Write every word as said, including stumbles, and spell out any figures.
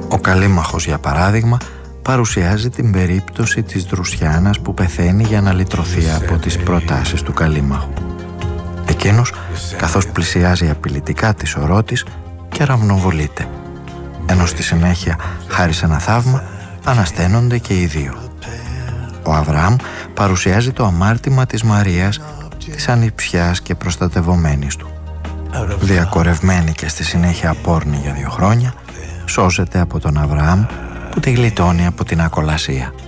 Ο Καλήμαχος, για παράδειγμα, παρουσιάζει την περίπτωση της Δρουσιάνας που πεθαίνει για να λυτρωθεί από τις προτάσεις του Καλήμαχου. Εκείνος, καθώς πλησιάζει απειλητικά τη σωρό της, κεραυνοβολείται, ενώ στη συνέχεια, χάρη σε ένα θαύμα, ανασταίνονται και οι δύο. Ο Αβραάμ παρουσιάζει το αμάρτημα της Μαρίας, της ανιψιάς και προστατευομένης του. Διακορευμένη και στη συνέχεια απόρνη για δύο χρόνια, σώζεται από τον Αβραάμ που τη γλιτώνει από την ακολασία.